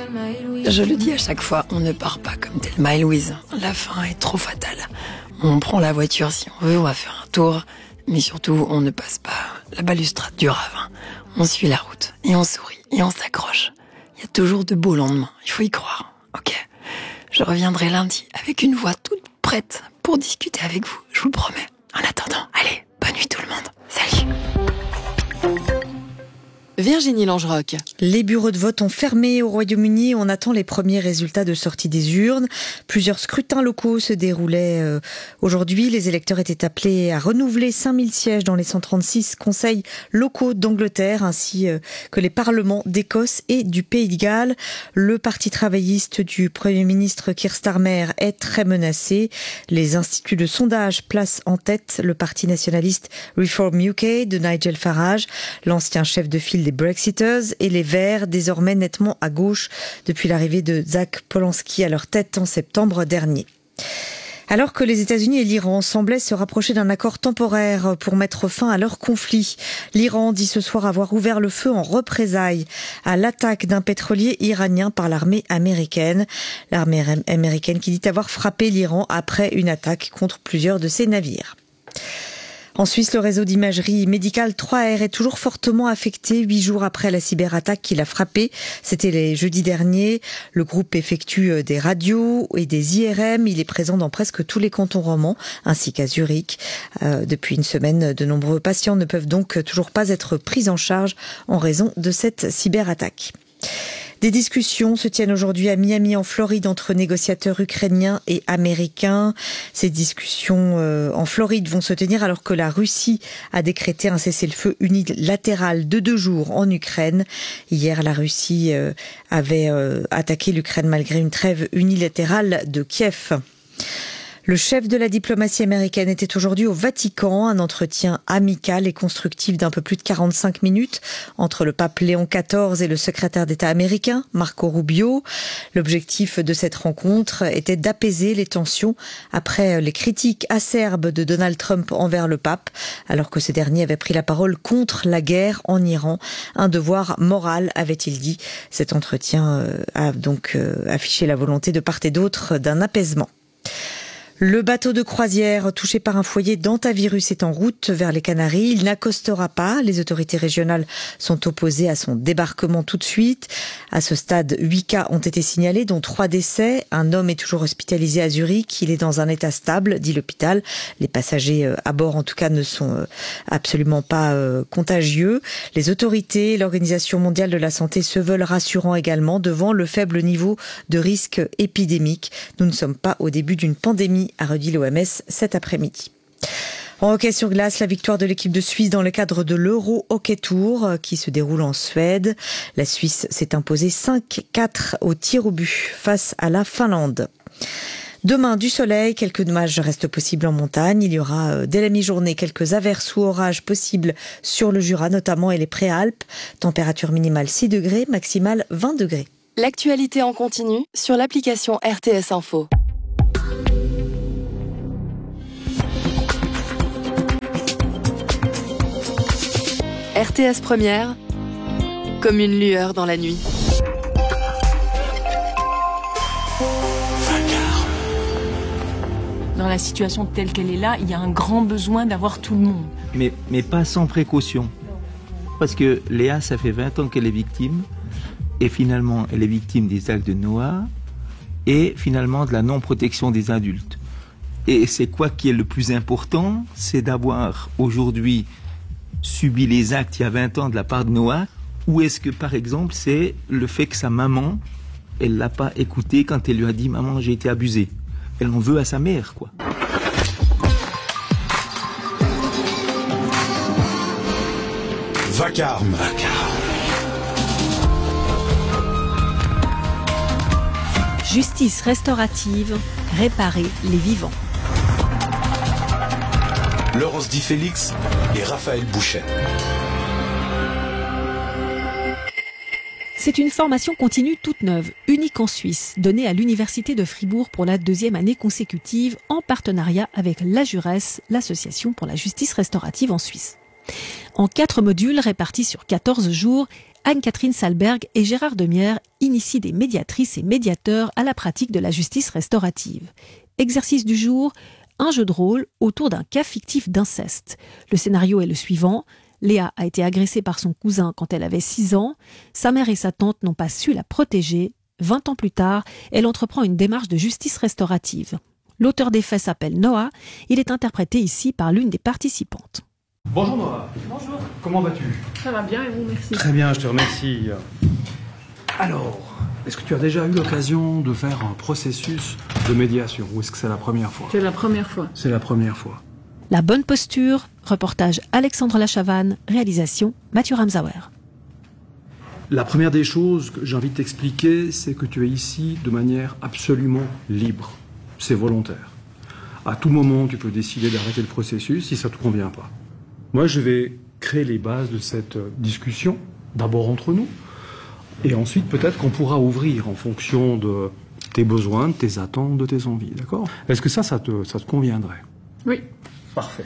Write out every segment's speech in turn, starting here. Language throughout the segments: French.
Je le dis à chaque fois, on ne part pas comme Thelma et Louise. La fin est trop fatale. On prend la voiture si on veut, on va faire un tour. Mais surtout, on ne passe pas la balustrade du ravin. On suit la route et on sourit et on s'accroche. Il y a toujours de beaux lendemains, il faut y croire. Ok, je reviendrai lundi avec une voix toute prête pour discuter avec vous, je vous le promets. En attendant, allez, bonne nuit tout le monde. Salut. Virginie Langerock. Les bureaux de vote ont fermé au Royaume-Uni. On attend les premiers résultats de sortie des urnes. Plusieurs scrutins locaux se déroulaient aujourd'hui. Les électeurs étaient appelés à renouveler 5000 sièges dans les 136 conseils locaux d'Angleterre, ainsi que les parlements d'Écosse et du Pays de Galles. Le parti travailliste du Premier ministre Keir Starmer est très menacé. Les instituts de sondage placent en tête le parti nationaliste Reform UK de Nigel Farage, l'ancien chef de file des Brexiters, et les Verts, désormais nettement à gauche depuis l'arrivée de Zach Polanski à leur tête en septembre dernier. Alors que les États-Unis et l'Iran semblaient se rapprocher d'un accord temporaire pour mettre fin à leur conflit, l'Iran dit ce soir avoir ouvert le feu en représailles à l'attaque d'un pétrolier iranien par l'armée américaine. L'armée américaine qui dit avoir frappé l'Iran après une attaque contre plusieurs de ses navires. En Suisse, le réseau d'imagerie médicale 3R est toujours fortement affecté 8 jours après la cyberattaque qui l'a frappé. C'était les jeudis derniers. Le groupe effectue des radios et des IRM. Il est présent dans presque tous les cantons romans, ainsi qu'à Zurich. Depuis une semaine, de nombreux patients ne peuvent donc toujours pas être pris en charge en raison de cette cyberattaque. Des discussions se tiennent aujourd'hui à Miami, en Floride, entre négociateurs ukrainiens et américains. Ces discussions en Floride vont se tenir alors que la Russie a décrété un cessez-le-feu unilatéral de 2 jours en Ukraine. Hier, la Russie avait attaqué l'Ukraine malgré une trêve unilatérale de Kiev. Le chef de la diplomatie américaine était aujourd'hui au Vatican, un entretien amical et constructif d'un peu plus de 45 minutes entre le pape Léon XIV et le secrétaire d'État américain, Marco Rubio. L'objectif de cette rencontre était d'apaiser les tensions après les critiques acerbes de Donald Trump envers le pape, alors que ce dernier avait pris la parole contre la guerre en Iran. Un devoir moral, avait-il dit. Cet entretien a donc affiché la volonté de part et d'autre d'un apaisement. Le bateau de croisière touché par un foyer d'hantavirus est en route vers les Canaries. Il n'accostera pas. Les autorités régionales sont opposées à son débarquement tout de suite. À ce stade, 8 cas ont été signalés, dont 3 décès. Un homme est toujours hospitalisé à Zurich. Il est dans un état stable, dit l'hôpital. Les passagers à bord, en tout cas, ne sont absolument pas contagieux. Les autorités et l'Organisation mondiale de la santé se veulent rassurants également devant le faible niveau de risque épidémique. Nous ne sommes pas au début d'une pandémie, a redit l'OMS cet après-midi. En hockey sur glace, la victoire de l'équipe de Suisse dans le cadre de l'Euro Hockey Tour qui se déroule en Suède. La Suisse s'est imposée 5-4 au tir au but face à la Finlande. Demain, du soleil, quelques nuages restent possibles en montagne. Il y aura dès la mi-journée quelques averses ou orages possibles sur le Jura notamment et les Préalpes. Température minimale 6 degrés, maximale 20 degrés. L'actualité en continu sur l'application RTS Info. RTS Première, comme une lueur dans la nuit. Dans la situation telle qu'elle est là, il y a un grand besoin d'avoir tout le monde. Mais pas sans précaution. Parce que Léa, ça fait 20 ans qu'elle est victime. Et finalement, elle est victime des actes de Noah. Et finalement, de la non-protection des adultes. Et c'est quoi qui est le plus important? C'est d'avoir aujourd'hui subi les actes il y a 20 ans de la part de Noah, ou est-ce que par exemple c'est le fait que sa maman, elle l'a pas écouté quand elle lui a dit « Maman, j'ai été abusée ». Elle en veut à sa mère, quoi. Vacarme. Justice restaurative, réparer les vivants. Laurence Di Félix et Raphaël Bouchet. C'est une formation continue toute neuve, unique en Suisse, donnée à l'Université de Fribourg pour la 2e année consécutive en partenariat avec l'AJURES, l'Association pour la justice restaurative en Suisse. En 4 modules répartis sur 14 jours, Anne-Catherine Salberg et Gérard Demierre initient des médiatrices et médiateurs à la pratique de la justice restaurative. Exercice du jour, un jeu de rôle autour d'un cas fictif d'inceste. Le scénario est le suivant. Léa a été agressée par son cousin quand elle avait 6 ans. Sa mère et sa tante n'ont pas su la protéger. 20 ans plus tard, elle entreprend une démarche de justice restaurative. L'auteur des faits s'appelle Noah. Il est interprété ici par l'une des participantes. Bonjour Noah. Bonjour. Comment vas-tu? Ça va bien et vous, merci. Très bien, je te remercie. Alors, est-ce que tu as déjà eu l'occasion de faire un processus de médiation ou est-ce que c'est la première fois? C'est la première fois. C'est la première fois. La bonne posture, reportage Alexandre Lachavanne, réalisation Mathieu Ramsauer. La première des choses que j'ai envie de t'expliquer, c'est que tu es ici de manière absolument libre. C'est volontaire. À tout moment, tu peux décider d'arrêter le processus si ça ne te convient pas. Moi, je vais créer les bases de cette discussion, d'abord entre nous, et ensuite peut-être qu'on pourra ouvrir en fonction de tes besoins, de tes attentes, de tes envies, d'accord? Est-ce que ça te conviendrait? Oui. Parfait.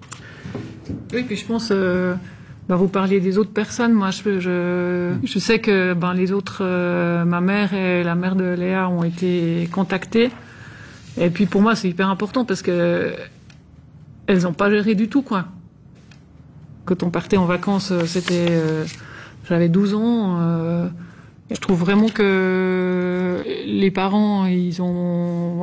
Oui, puis je pense, vous parliez des autres personnes. Moi, je sais que les autres, ma mère et la mère de Léa ont été contactées. Et puis pour moi, c'est hyper important parce que elles n'ont pas géré du tout, quoi. Quand on partait en vacances, j'avais 12 ans. Je trouve vraiment que les parents, ils ont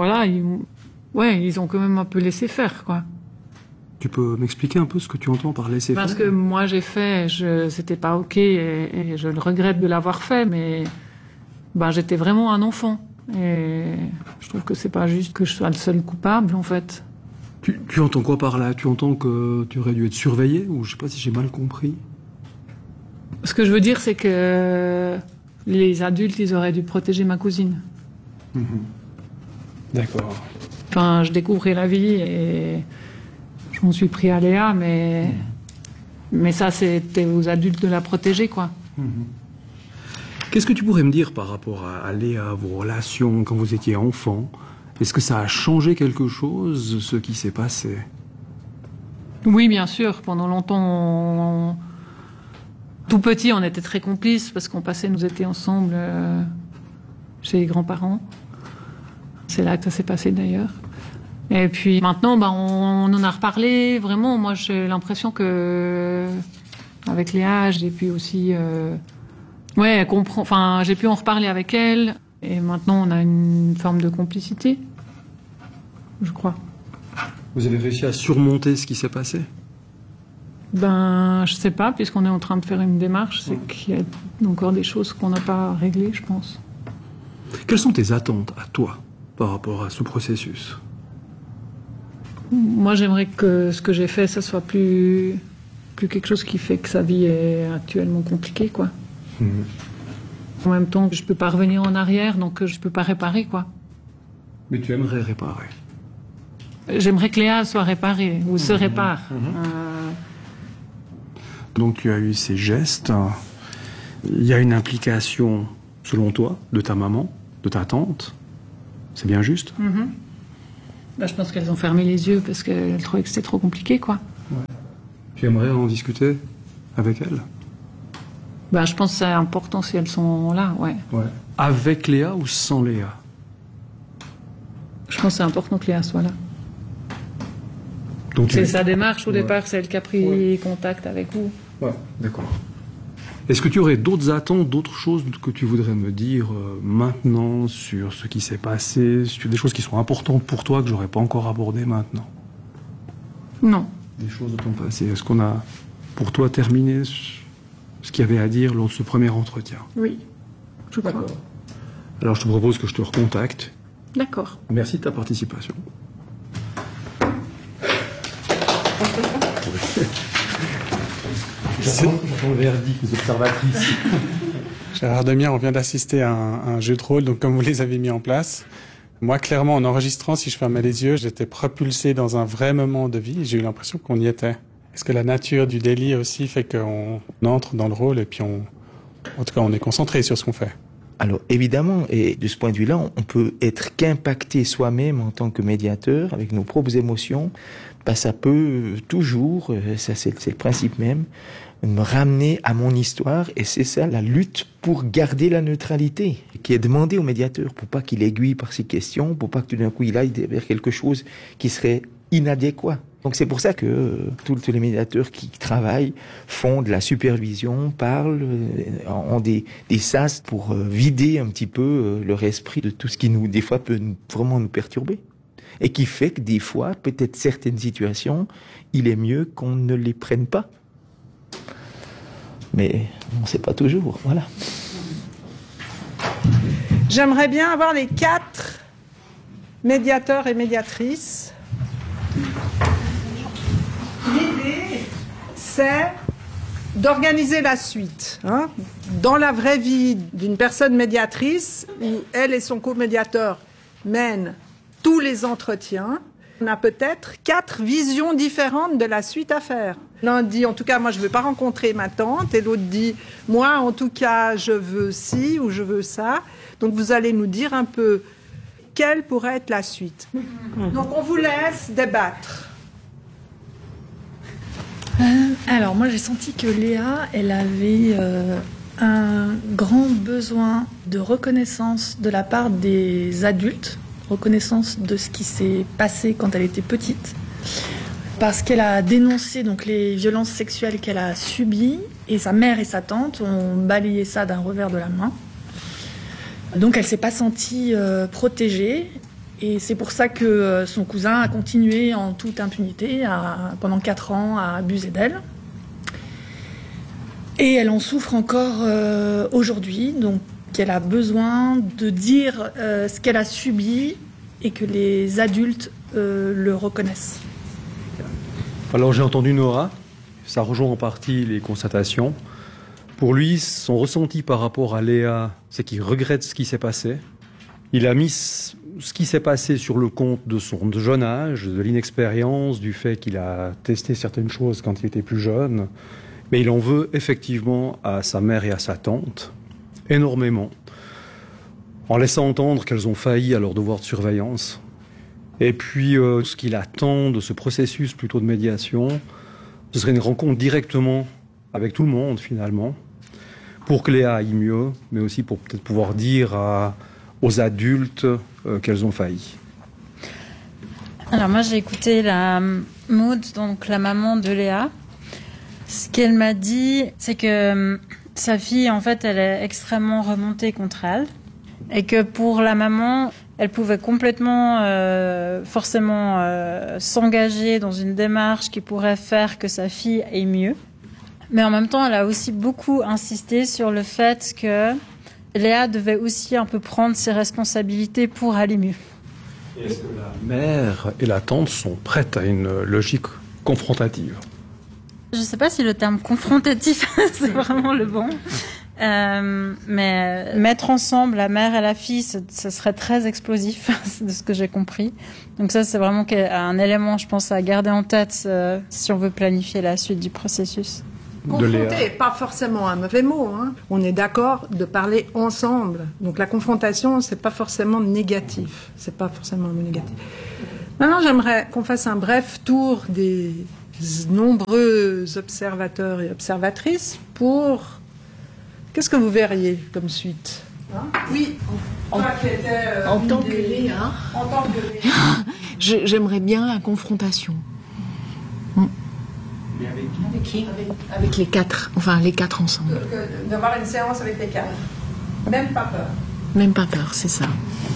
quand même un peu laissé faire, quoi. Tu peux m'expliquer un peu ce que tu entends par laisser faire? Parce que moi j'ai fait, c'était pas ok et je le regrette de l'avoir fait, mais j'étais vraiment un enfant et je trouve que c'est pas juste que je sois le seul coupable en fait. Tu entends quoi par là? Tu entends que tu aurais dû être surveillé ou je sais pas si j'ai mal compris? Ce que je veux dire c'est que les adultes ils auraient dû protéger ma cousine. Mmh. D'accord. Enfin je découvrais la vie et je m'en suis pris à Léa, mais ça, c'était aux adultes de la protéger, quoi. Mmh. Qu'est-ce que tu pourrais me dire par rapport à Léa, vos relations quand vous étiez enfant? Est-ce que ça a changé quelque chose, ce qui s'est passé? Oui, bien sûr. Pendant longtemps, tout petit, on était très complices parce qu'on passait nos étés ensemble chez les grands-parents. C'est là que ça s'est passé, d'ailleurs. Et puis maintenant, on en a reparlé. Vraiment, moi, j'ai l'impression que avec Léa, j'ai pu aussi, comprendre. Enfin, j'ai pu en reparler avec elle. Et maintenant, on a une forme de complicité, je crois. Vous avez réussi à surmonter ce qui s'est passé? Je sais pas, puisqu'on est en train de faire une démarche, c'est qu'il y a encore des choses qu'on n'a pas réglées, je pense. Quelles sont tes attentes à toi par rapport à ce processus? Moi, j'aimerais que ce que j'ai fait, ça soit plus quelque chose qui fait que sa vie est actuellement compliquée, quoi. Mmh. En même temps, je peux pas revenir en arrière, donc je peux pas réparer, quoi. Mais tu aimerais réparer? J'aimerais que Léa soit réparée, ou se répare. Donc tu as eu ces gestes. Il y a une implication, selon toi, de ta maman, de ta tante. C'est bien juste? Je pense qu'elles ont fermé les yeux parce qu'elles trouvaient que c'était trop compliqué, quoi. Ouais. Tu aimerais en discuter avec elles? Je pense que c'est important si elles sont là, ouais. Avec Léa ou sans Léa? Je pense que c'est important que Léa soit là. Donc c'est sa démarche au départ, c'est elle qui a pris contact avec vous. Ouais, d'accord. Est-ce que tu aurais d'autres attentes, d'autres choses que tu voudrais me dire maintenant sur ce qui s'est passé, sur des choses qui sont importantes pour toi que j'aurais pas encore abordées maintenant? Non. Des choses de ton passé. Est-ce qu'on a, pour toi, terminé ce qu'il y avait à dire lors de ce premier entretien? Oui, je crois. Alors je te propose que je te recontacte. D'accord. Merci de ta participation. J'attends le verdict des observatrices. Gérard Demierre, on vient d'assister à un jeu de rôle, donc comme vous les avez mis en place. Moi, clairement, en enregistrant, si je fermais les yeux, j'étais propulsé dans un vrai moment de vie. J'ai eu l'impression qu'on y était. Est-ce que la nature du délit aussi fait qu'on entre dans le rôle et puis en tout cas, on est concentré sur ce qu'on fait? Alors évidemment, et de ce point de vue-là, on peut être qu'impacté soi-même en tant que médiateur avec nos propres émotions. Ça peut toujours, ça c'est le principe même, me ramener à mon histoire, et c'est ça la lutte pour garder la neutralité, qui est demandée au médiateur, pour pas qu'il aiguille par ses questions, pour pas que tout d'un coup il aille vers quelque chose qui serait inadéquat. Donc c'est pour ça que tous les médiateurs qui travaillent font de la supervision, parlent, ont des sas pour vider un petit peu leur esprit de tout ce qui des fois peut vraiment nous perturber. Et qui fait que des fois, peut-être certaines situations, il est mieux qu'on ne les prenne pas. Mais on ne sait pas toujours, voilà. J'aimerais bien avoir les 4 médiateurs et médiatrices. L'idée, c'est d'organiser la suite. Dans la vraie vie d'une personne médiatrice, où elle et son co-médiateur mènent tous les entretiens, on a peut-être 4 visions différentes de la suite à faire. L'un dit, en tout cas, moi, je ne veux pas rencontrer ma tante, et l'autre dit, moi, en tout cas, je veux ci ou je veux ça. Donc, vous allez nous dire un peu quelle pourrait être la suite. Donc, on vous laisse débattre. Alors, moi, j'ai senti que Léa, elle avait un grand besoin de reconnaissance de la part des adultes, reconnaissance de ce qui s'est passé quand elle était petite, parce qu'elle a dénoncé donc les violences sexuelles qu'elle a subies, et sa mère et sa tante ont balayé ça d'un revers de la main. Donc elle s'est pas sentie protégée, et c'est pour ça que son cousin a continué en toute impunité pendant 4 ans à abuser d'elle. Et elle en souffre encore aujourd'hui, donc qu'elle a besoin de dire ce qu'elle a subi et que les adultes le reconnaissent. Alors j'ai entendu Nora, ça rejoint en partie les constatations. Pour lui, son ressenti par rapport à Léa, c'est qu'il regrette ce qui s'est passé. Il a mis ce qui s'est passé sur le compte de son jeune âge, de l'inexpérience, du fait qu'il a testé certaines choses quand il était plus jeune. Mais il en veut effectivement à sa mère et à sa tante, énormément, en laissant entendre qu'elles ont failli à leur devoir de surveillance. Et puis, ce qu'il attend de ce processus plutôt de médiation, ce serait une rencontre directement avec tout le monde, finalement, pour que Léa aille mieux, mais aussi pour peut-être pouvoir dire aux adultes qu'elles ont failli. Alors moi, j'ai écouté la Maud, donc la maman de Léa. Ce qu'elle m'a dit, c'est que sa fille, en fait, elle est extrêmement remontée contre elle. Et que pour la maman, elle pouvait complètement, forcément, s'engager dans une démarche qui pourrait faire que sa fille aille mieux. Mais en même temps, elle a aussi beaucoup insisté sur le fait que Léa devait aussi un peu prendre ses responsabilités pour aller mieux. Est-ce que la mère et la tante sont prêtes à une logique confrontative ? Je ne sais pas si le terme confrontatif, c'est vraiment le bon. Mais mettre ensemble la mère et la fille, ce serait très explosif, de ce que j'ai compris. Donc ça, c'est vraiment un élément, je pense, à garder en tête si on veut planifier la suite du processus. Confronter, pas forcément un mauvais mot. On est d'accord de parler ensemble. Donc la confrontation, c'est pas forcément négatif. C'est pas forcément négatif. Maintenant, j'aimerais qu'on fasse un bref tour des nombreux observateurs et observatrices pour... Qu'est-ce que vous verriez comme suite ? Oui, en tant que Léa, j'aimerais bien la confrontation. Mais avec qui ? Avec les 4, enfin les 4 ensemble. D'avoir une séance avec les 4. Même pas peur. Même pas peur, c'est ça.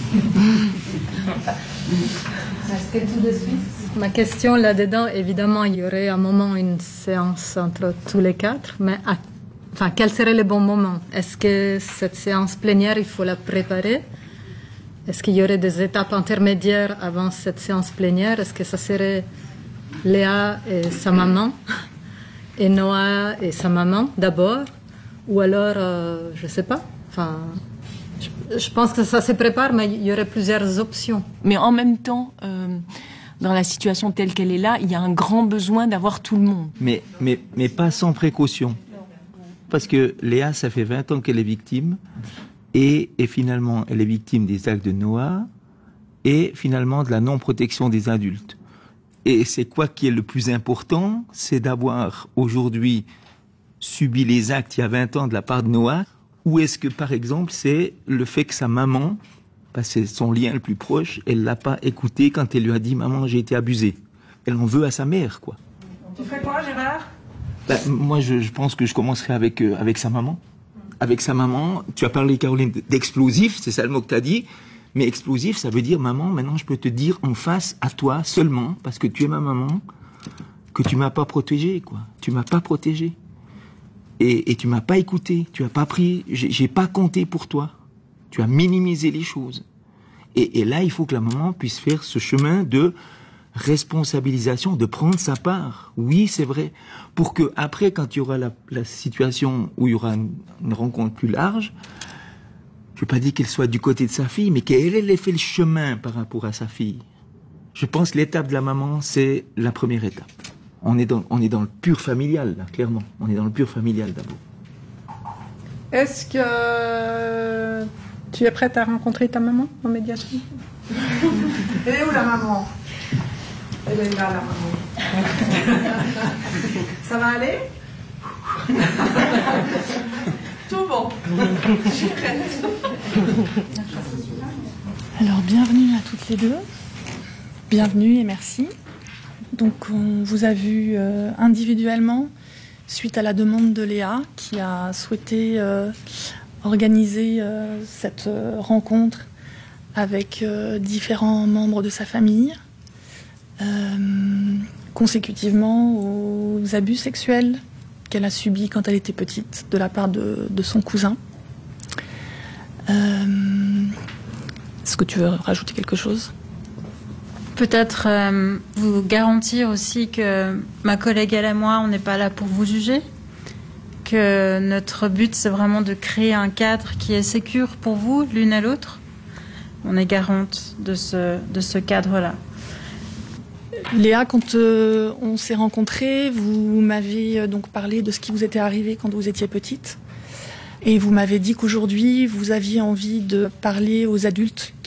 Est-ce que tout de suite, ma question là-dedans, évidemment, il y aurait un moment, une séance entre tous les 4, mais quel serait le bon moment ? Est-ce que cette séance plénière, il faut la préparer ? Est-ce qu'il y aurait des étapes intermédiaires avant cette séance plénière ? Est-ce que ça serait Léa et sa maman, et Noah et sa maman d'abord ? Ou alors, je ne sais pas. Je pense que ça se prépare, mais il y aurait plusieurs options. Mais en même temps, dans la situation telle qu'elle est là, il y a un grand besoin d'avoir tout le monde. Mais pas sans précaution. Parce que Léa, ça fait 20 ans qu'elle est victime, et finalement, elle est victime des actes de Noah, et finalement de la non-protection des adultes. Et c'est quoi qui est le plus important ? C'est d'avoir aujourd'hui subi les actes il y a 20 ans de la part de Noah, ou est-ce que, par exemple, c'est le fait que sa maman, parce que c'est son lien le plus proche, elle l'a pas écouté quand elle lui a dit « Maman, j'ai été abusée ». Elle en veut à sa mère, quoi. Tu ferais quoi, Gérard? Moi, je pense que je commencerai avec sa maman. Avec sa maman, tu as parlé, Caroline, d'explosif, c'est ça le mot que tu as dit. Mais explosif, ça veut dire, maman, maintenant je peux te dire en face à toi seulement, parce que tu es ma maman, que tu m'as pas protégé, quoi. Tu m'as pas protégé. Et tu m'as pas écouté. Tu as pas pris, j'ai pas compté pour toi. Tu as minimisé les choses. Et là, il faut que la maman puisse faire ce chemin de responsabilisation, de prendre sa part. Oui, c'est vrai. Pour que après, quand il y aura la situation où il y aura une rencontre plus large, je veux pas dire qu'elle soit du côté de sa fille, mais qu'elle ait fait le chemin par rapport à sa fille. Je pense que l'étape de la maman, c'est la première étape. On est dans le pur familial, là, clairement. On est dans le pur familial, d'abord. Est-ce que tu es prête à rencontrer ta maman en médiation? Elle est où, la maman? Elle est là, la maman. Ça va aller? Tout bon. Alors, bienvenue à toutes les deux. Bienvenue et merci. Donc, on vous a vu individuellement suite à la demande de Léa qui a souhaité organiser cette rencontre avec différents membres de sa famille consécutivement aux abus sexuels qu'elle a subis quand elle était petite de la part de son cousin. Est-ce que tu veux rajouter quelque chose ? Peut-être vous garantir aussi que ma collègue et moi, on n'est pas là pour vous juger, que notre but c'est vraiment de créer un cadre qui est sécure pour vous, l'une et l'autre. On est garante de ce cadre-là. Léa, quand on s'est rencontrés, vous m'avez donc parlé de ce qui vous était arrivé quand vous étiez petite. Et vous m'avez dit qu'aujourd'hui, vous aviez envie de parler aux adultes